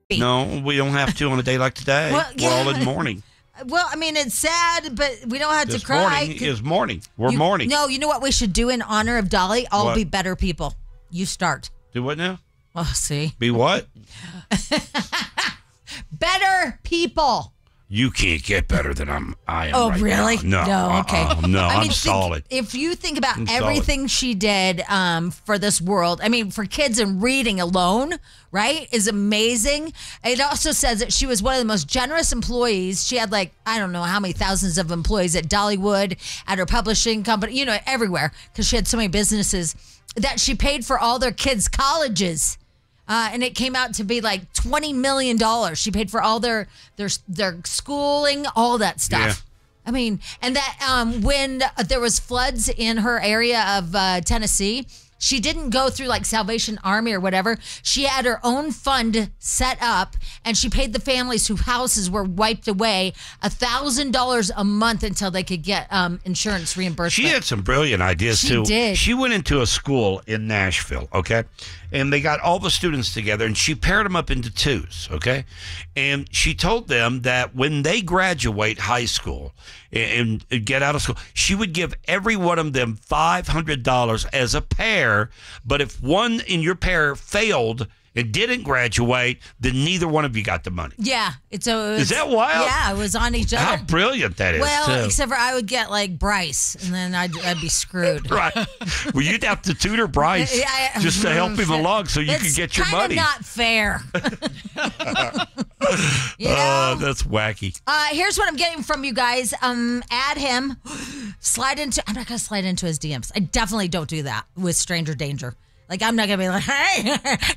No, we don't have to on a day like today. Well, We're all in mourning. Well, I mean, it's sad, but we don't have This to cry. morning is mourning. We're mourning. No, you know what we should do in honor of Dolly? All What? be better people. You start. Do what now? Oh, see? Be what? Better people. You can't get better than I am. Oh, right really? Now. No. Okay. No, I mean, I'm solid. If you think about I'm everything she did for this world, I mean, for kids and reading alone, right, is amazing. It also says that she was one of the most generous employees. She had I don't know how many thousands of employees at Dollywood, at her publishing company, everywhere, because she had so many businesses that she paid for all their kids' colleges. And it came out to be like $20 million. She paid for all their schooling, all that stuff. Yeah. I mean, and that when there was floods in her area of Tennessee, she didn't go through Salvation Army or whatever. She had her own fund set up, and she paid the families whose houses were wiped away $1,000 a month until they could get insurance reimbursement. She had some brilliant ideas, She too. did. She went into a school in Nashville, okay? And they got all the students together, and she paired them up into twos, okay? And she told them that when they graduate high school and get out of school, she would give every one of them $500 as a pair. But if one in your pair failed and didn't graduate, then neither one of you got the money. Yeah. Is that wild? Yeah, it was on each other. How brilliant that is, Well, too. except for I would get Bryce, and then I'd be screwed. Right. Well, you'd have to tutor Bryce just to help him along so you could get your money. It's kind of not fair. That's wacky. Here's what I'm getting from you guys. Add him. I'm not going to slide into his DMs. I definitely don't do that with stranger danger. I'm not going to be like, hey.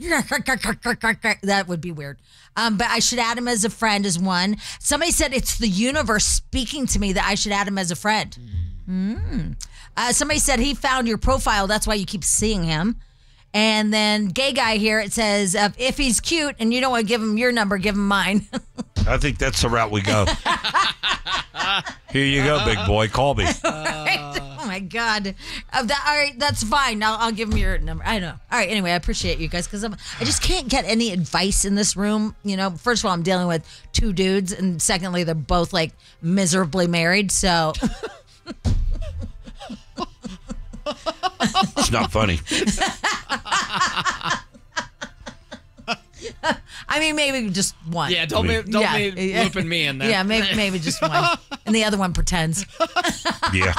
That would be weird. But I should add him as a friend as one. Somebody said it's the universe speaking to me that I should add him as a friend. Somebody said he found your profile. That's why you keep seeing him. And then gay guy here, it says, if he's cute and you don't want to give him your number, give him mine. I think that's the route we go. Here you go, big boy. Call me. Oh, my God. All right, that's fine. I'll give him your number. I know. All right, anyway, I appreciate you guys because I just can't get any advice in this room. First of all, I'm dealing with two dudes, and secondly, they're both miserably married, so... It's not funny. I mean, maybe just one. Yeah, don't be looping me in there. Yeah, maybe just one. And the other one pretends. Yeah.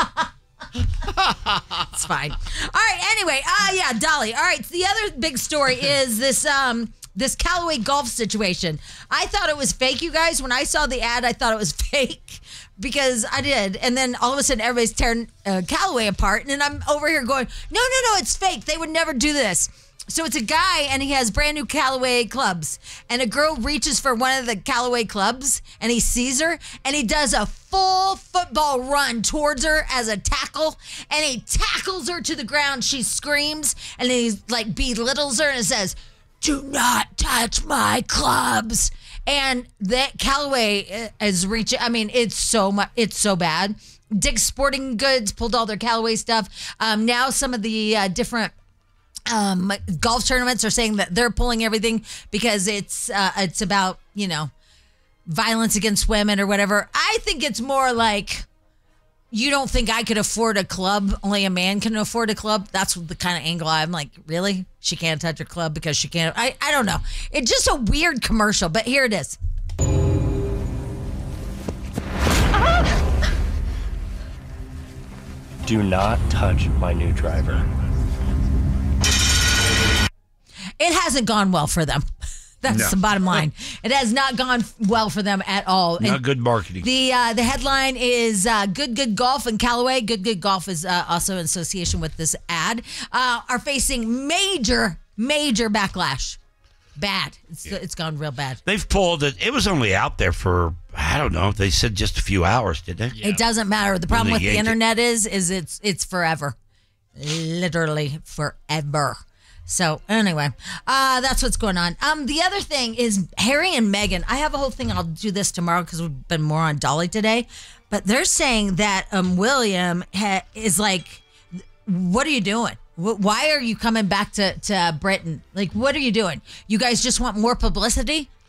It's fine. All right, anyway. Yeah, Dolly. All right, so the other big story is this Callaway golf situation. I thought it was fake, you guys. When I saw the ad, I thought it was fake because I did. And then all of a sudden, everybody's tearing Callaway apart. And then I'm over here going, no, it's fake. They would never do this. So it's a guy, and he has brand new Callaway clubs. And a girl reaches for one of the Callaway clubs, and he sees her, and he does a full football run towards her as a tackle, and he tackles her to the ground. She screams, and he belittles her and says, "Do not touch my clubs." And that Callaway is reaching. I mean, it's so bad. Dick's Sporting Goods pulled all their Callaway stuff. Now some of the different golf tournaments are saying that they're pulling everything because it's about violence against women or whatever. I think it's more like you don't think I could afford a club, only a man can afford a club. That's the kind of angle I'm like, really? She can't touch her club because she can't. I don't know. It's just a weird commercial, but here it is. Do not touch my new driver. It hasn't gone well for them. That's the bottom line. It has not gone well for them at all. Not good marketing. The headline is Good Golf and Callaway. Good Golf is also in association with this ad. Are facing major backlash. Bad. It's gone real bad. They've pulled it. It was only out there for, I don't know. They said just a few hours, didn't they? Yeah. It doesn't matter. The problem with the internet is it's forever. Literally forever. So anyway, that's what's going on. The other thing is Harry and Meghan. I have a whole thing. I'll do this tomorrow because we've been more on Dolly today. But they're saying that William is like, what are you doing? Why are you coming back to Britain? Like, what are you doing? You guys just want more publicity?